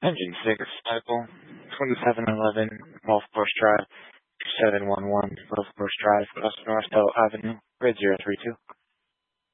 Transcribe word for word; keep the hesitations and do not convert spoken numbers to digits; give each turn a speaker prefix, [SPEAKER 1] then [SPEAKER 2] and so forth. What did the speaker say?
[SPEAKER 1] Engine six, Cycle, twenty-seven eleven, Golf Course Drive, two seven one one, Golf Course Drive, West North Avenue, Grid zero three two.